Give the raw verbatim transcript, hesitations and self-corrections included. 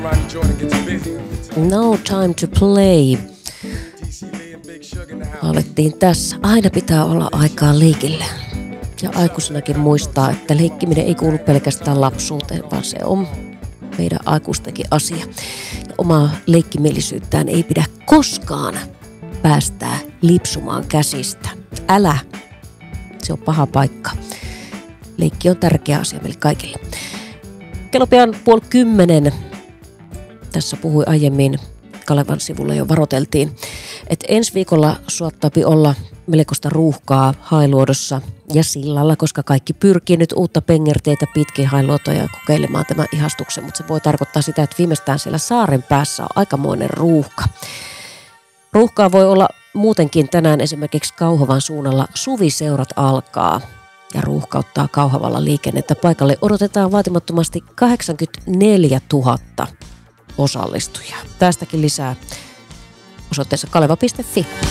No time to play. Alettiin tässä. Aina pitää olla aikaa leikille. Ja aikuisenakin muistaa, että leikkiminen ei kuulu pelkästään lapsuuteen, vaan se on meidän aikuistenkin asia. Ja omaa leikkimielisyyttään ei pidä koskaan päästää lipsumaan käsistä. Älä. Se on paha paikka. Leikki on tärkeä asia meille kaikille. Kello pian puoli kymmenen. Tässä puhui aiemmin, Kalevan sivulla jo varoteltiin, että ensi viikolla suottaapi olla melkoista ruuhkaa Hailuodossa ja Sillalla, koska kaikki pyrkii nyt uutta pengerteitä pitkin Hailuotoja kokeilemaan tämän ihastuksen, mutta se voi tarkoittaa sitä, että viimeistään siellä saaren päässä on aikamoinen ruuhka. Ruuhkaa voi olla muutenkin tänään esimerkiksi Kauhavan suunnalla suviseurat alkaa ja ruuhkauttaa Kauhavalla liikennettä. Paikalle odotetaan vaatimattomasti kahdeksankymmentäneljätuhatta osallistujaa. Tästäkin lisää osoitteessa kaleva piste fi.